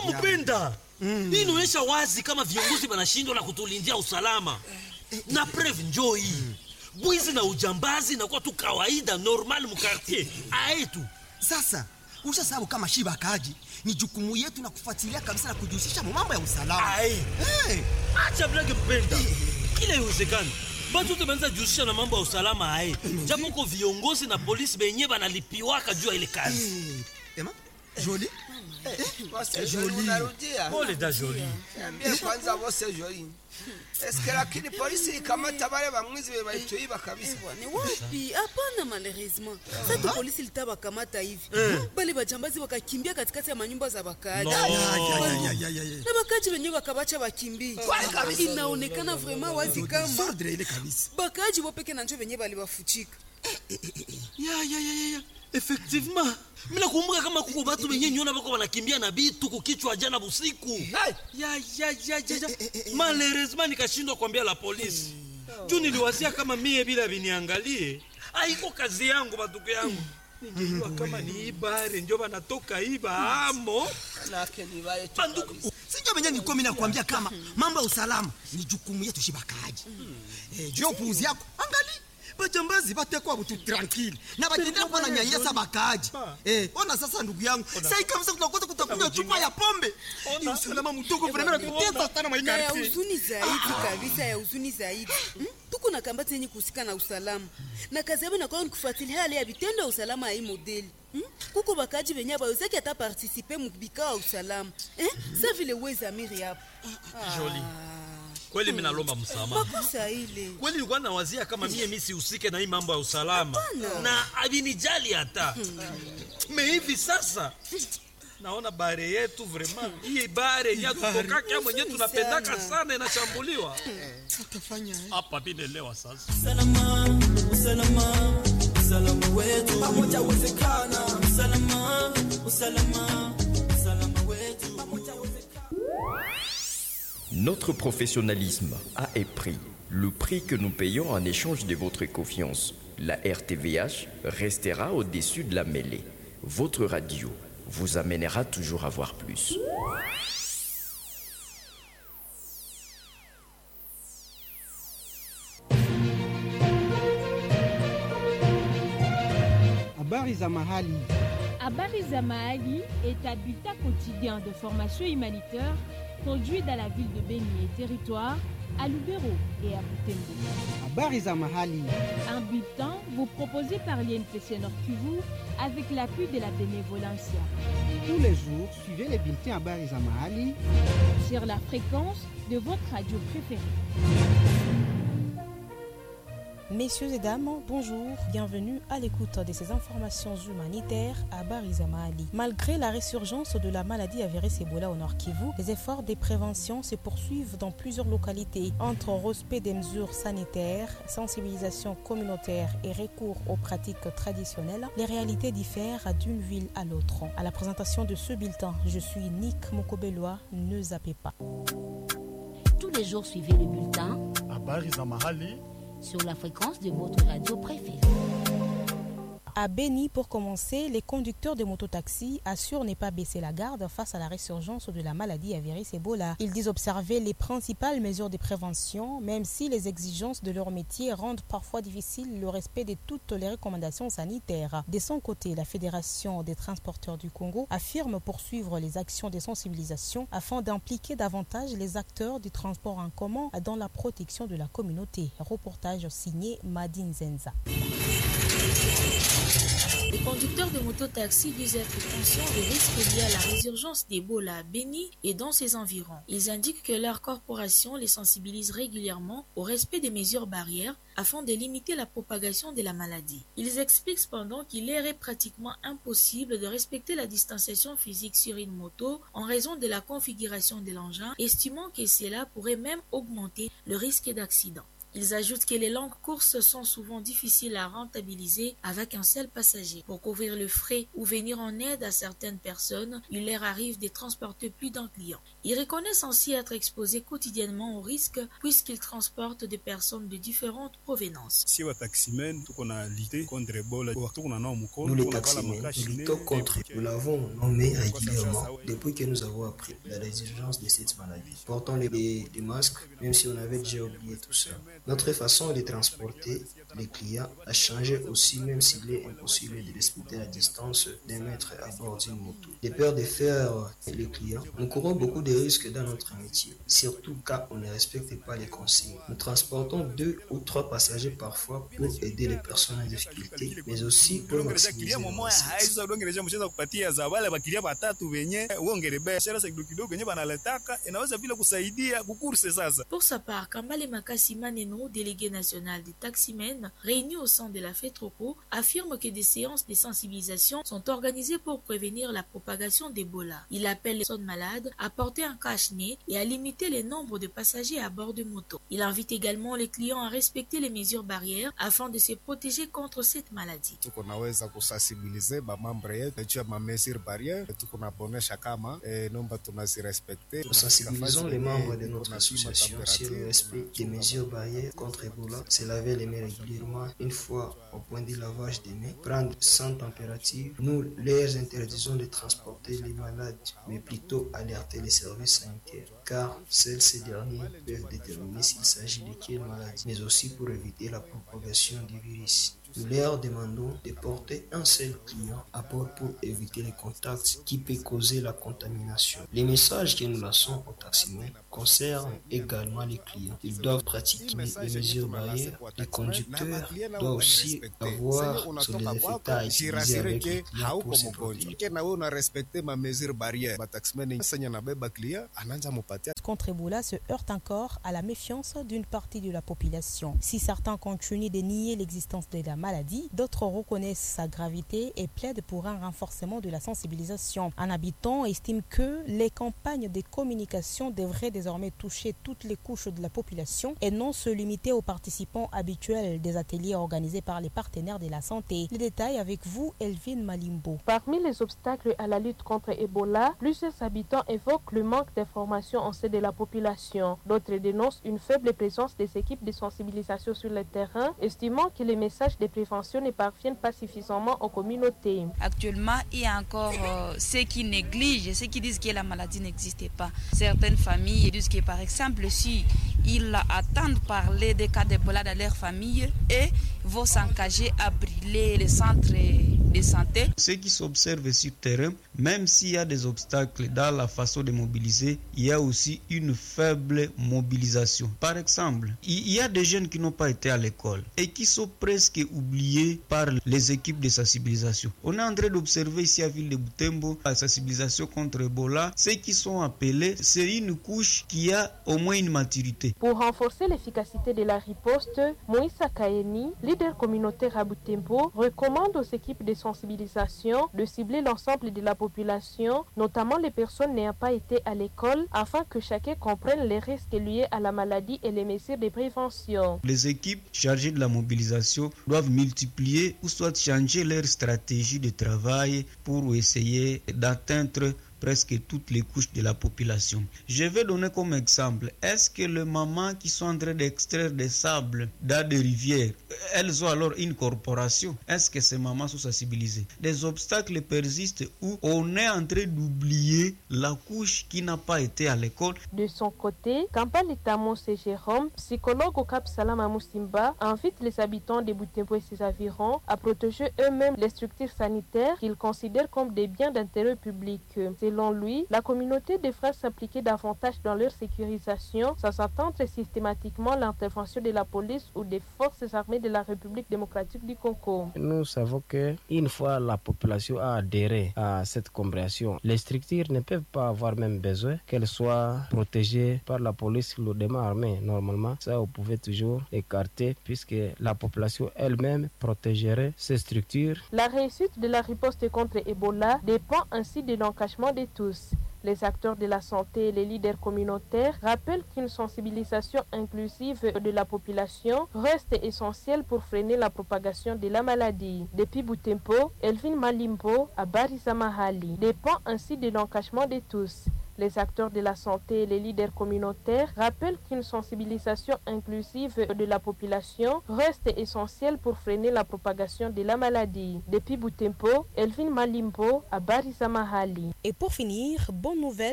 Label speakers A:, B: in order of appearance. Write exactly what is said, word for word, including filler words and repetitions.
A: Mupenda. Mm. Hii inaonyesha wazi kama viongozi wanashindwa na kutulindia usalama. Na preuve njoo hii. Mm. Bwizi na ujambazi na kwa tu kawaida normal mu quartier. Aetu.
B: Sasa ushasabu kama shiba kaji ni jukumu yetu na kufuatilia kabisa na kujihusisha mambo ya usalama.
A: Hey. Hey. Acha blage Mpenda. Hey. Kila iwezekani batu tebanza jihusisha na mambo ya usalama hai. Japo kwa viongozi na polisi benye banalipiwaka juu ya ile kazi.
B: Hey. Ema? Jolie?
C: Wose Jolie unarudia?
A: Pole da Jolie.
C: Niambie kwanza wose Jolie. Eske lakini polisi kama tabale bamwizi bebaitoiba kabisa.
D: Ni wapi? Hapana malheureusement. Sasa polisi litaba kamata hivi. Bali bajambazi wakakimbia katikati ya manyumba za bakaaji. Na bakaaji wenyewe wakabacha bakimbia. Inaonekana vraiment wazi kama
B: sordre ile kabisa.
D: Bakaaji wapeke na njoo wenyewe bali bafuchika.
A: Ya ya ya ya. Effectivement. Mina kumbuka kama kuko batu benye nyona bako wanakimbia na bitu kukichwa jana busiku. Ya ya ya ya. Malheureusement nikashindwa kuambia la polisi. Juu niliwazia kama mie bila biniangalie. Haiko kazi yangu batuko yangu. Ningejua kama ni ibare ndio banatoka iba amo.
C: Nake ni bae tu.
B: Banduku. Sijua benye nilikuwa mimi nakwambia kama mambo ya usalama ni jukumu yetu shibakaji. Eh, juu puuzi yako. Angali bajambazi batekwa butu tranquille na batendea kwa na nyanyasa bakaaji. Eh, ona sasa ndugu yangu. Sasa kabisa tunakosa kutakunywa chupa ya pombe. Ni usalama mdogo vraiment tutesa sana mwa
D: ya huzuni zaidi kabisa ya huzuni zaidi. Hmm? Tuko na kambati yenye kusika na usalama. Na kazi yao inakuwa ni kufuatilia hali ya vitendo ya usalama hii modeli. Hmm? Kuko bakaji benye bawezaki hata participer mu bikao usalama. Eh? Sasa vile weza miri hapo.
A: Jolie. Kweli mimi nalomba msamaha.
D: Makosa ile.
A: Kweli nilikuwa nawazia kama mie mimi sihusike na hii mambo ya usalama. Na abinijali hata. Me hivi sasa naona bare yetu vraiment hii bare ya kutoka kama mwenyewe tunapendaka sana inashambuliwa.
B: Tutafanya
A: hapa binelewa sasa.
E: Salama, usalama, usalama wetu pamoja uwezekana. Usalama, usalama, usalama wetu pamoja uwezekana.
F: Notre professionnalisme a un prix, le prix que nous payons en échange de votre confiance. La R T V H restera au-dessus de la mêlée. Votre radio vous amènera toujours à voir plus.
G: Habari za mahali.
H: Habari za mahali est un bulletin quotidien de formation humanitaire produit dans la ville de Beni et territoire, à Lubero et à Butembo.
G: Habari za mahali.
H: Un bulletin vous proposé par l'I N P C Nord Kivu avec l'appui de la bénévolencia.
G: Tous les jours, suivez les bulletins Habari za mahali
H: sur la fréquence de votre radio préférée.
I: Messieurs et dames, bonjour, bienvenue à l'écoute de ces informations humanitaires à Barizamali. Malgré la résurgence de la maladie avérée Ebola au Nord Kivu, les efforts de prévention se poursuivent dans plusieurs localités. Entre respect des mesures sanitaires, sensibilisation communautaire et recours aux pratiques traditionnelles, les réalités diffèrent d'une ville à l'autre. À la présentation de ce bulletin, je suis Nick Mokobeloa, ne zappez pas.
J: Tous les jours, suivez le bulletin
K: à Barizamali
J: sur la fréquence de votre radio préférée.
I: À Beni, pour commencer, les conducteurs de mototaxis assurent ne pas baisser la garde face à la résurgence de la maladie avérée Ebola. Ils disent observer les principales mesures de prévention, même si les exigences de leur métier rendent parfois difficile le respect de toutes les recommandations sanitaires. De son côté, la Fédération des transporteurs du Congo affirme poursuivre les actions de sensibilisation afin d'impliquer davantage les acteurs du transport en commun dans la protection de la communauté. Reportage signé Madine Zenza.
L: Les conducteurs de mototaxis disent être conscients des risques liés à la résurgence d'Ebola à Beni et dans ses environs. Ils indiquent que leur corporation les sensibilise régulièrement au respect des mesures barrières afin de limiter la propagation de la maladie. Ils expliquent cependant qu'il est pratiquement impossible de respecter la distanciation physique sur une moto en raison de la configuration de l'engin, estimant que cela pourrait même augmenter le risque d'accident. Ils ajoutent que les longues courses sont souvent difficiles à rentabiliser avec un seul passager. Pour couvrir le frais ou venir en aide à certaines personnes, il leur arrive de transporter plus d'un client. Ils reconnaissent ainsi être exposés quotidiennement au risque puisqu'ils transportent des personnes de différentes provenances.
K: Nous les taximens, nous luttons contre. Nous l'avons nommé régulièrement depuis que nous avons appris la résurgence de cette maladie. Portons les, les, les masques, même si on avait déjà oublié tout ça. Notre façon de transporter les clients a changé aussi, même s'il est impossible de respecter la distance d'un mètre à bord d'une moto. De peur de faire les clients, nous courons beaucoup de risques dans notre métier, surtout quand on ne respecte pas les consignes. Nous transportons deux ou trois passagers parfois pour aider les personnes en difficulté, mais aussi pour maximiser les recettes.
L: Pour sa part, Kambale Makasi Maneno, délégué national des taximens, réunis au sein de la FETROCO, affirme que des séances de sensibilisation sont organisées pour prévenir la propagation d'Ebola. Il appelle les personnes malades à porter un cache-nez et à limiter le nombre de passagers à bord de motos. Il invite également les clients à respecter les mesures barrières afin de se protéger contre cette maladie.
K: Nous sensibilisons les membres de notre association sur le respect des mesures barrières contre Ebola, se laver les mains régulièrement une fois au point de lavage des mains, prendre sans température. Nous leur interdisons de transporter les malades, mais plutôt alerter les services sanitaires, car seuls ces derniers peuvent déterminer s'il s'agit de quelle maladie, mais aussi pour éviter la propagation du virus. Nous leur demandons de porter un seul client à bord pour éviter les contacts qui peuvent causer la contamination. Les messages que nous lançons aux taximens concernent également les clients. Ils doivent pratiquer les mesures barrières. Les conducteurs doivent aussi avoir sur les effets à utiliser avec les clients pour se protéger.
I: Contre Ebola se heurte encore à la méfiance d'une partie de la population. Si certains continuent de nier l'existence de la maladie, d'autres reconnaissent sa gravité et plaident pour un renforcement de la sensibilisation. Un habitant estime que les campagnes de communication devraient désormais toucher toutes les couches de la population et non se limiter aux participants habituels des ateliers organisés par les partenaires de la santé. Les détails avec vous, Elvin Malimbo.
M: Parmi les obstacles à la lutte contre Ebola, plusieurs habitants évoquent le manque d'informations en sein de la population. D'autres dénoncent une faible présence des équipes de sensibilisation sur le terrain, estimant que les messages de prévention ne parviennent pas suffisamment aux communautés.
N: Actuellement, il y a encore euh, ceux qui négligent, ceux qui disent que la maladie n'existait pas. Certaines familles disent que, par exemple, si ils attendent parler des cas d'Ebola dans leur famille et vont s'engager à brûler les centres de santé.
O: Ce qui s'observe sur terrain, même s'il y a des obstacles dans la façon de mobiliser, il y a aussi une faible mobilisation. Par exemple, il y a des jeunes qui n'ont pas été à l'école et qui sont presque oubliés par les équipes de sensibilisation. On est en train d'observer ici à Ville de Butembo la sensibilisation contre Ebola. Ceux qui sont appelés, c'est une couche qui a au moins une maturité.
M: Pour renforcer l'efficacité de la riposte, Moïse Kaeni, leader communautaire à Butembo, recommande aux équipes de sensibilisation de cibler l'ensemble de la population, notamment les personnes n'ayant pas été à l'école, afin que chacun comprenne les risques liés à la maladie et les mesures de prévention.
O: Les équipes chargées de la mobilisation doivent multiplier ou soit changer leur stratégie de travail pour essayer d'atteindre presque toutes les couches de la population. Je vais donner comme exemple, est-ce que les mamans qui sont en train d'extraire des sables dans des rivières, elles ont alors une corporation? Est-ce que ces mamans sont sensibilisées? Des obstacles persistent où on est en train d'oublier la couche qui n'a pas été à l'école.
M: De son côté, Kampal Tamos et Jérôme, psychologue au Cap Salam à Moussimba, invite les habitants de Butembo et ses environs à protéger eux-mêmes les structures sanitaires qu'ils considèrent comme des biens d'intérêt public. Selon lui, la communauté devrait s'impliquer davantage dans leur sécurisation sans attendre systématiquement l'intervention de la police ou des forces armées de la République démocratique du Congo.
P: Nous savons qu'une fois la population a adhéré à cette compréhension, les structures ne peuvent pas avoir même besoin qu'elles soient protégées par la police ou le démon armé. Normalement, ça, vous pouvez toujours écarter puisque la population elle-même protégerait ces structures.
M: La réussite de la riposte contre Ebola dépend ainsi de l'engagement de tous. Les acteurs de la santé et les leaders communautaires rappellent qu'une sensibilisation inclusive de la population reste essentielle pour freiner la propagation de la maladie. Depuis Butembo, Elvin Malimbo à Barizamahali dépend ainsi de l'engagement de tous. Les acteurs de la santé et les leaders communautaires rappellent qu'une sensibilisation inclusive de la population reste essentielle pour freiner la propagation de la maladie. Depuis Butembo, Elvin Malimbo à Barizamahali.
I: Et pour finir, bonne nouvelle.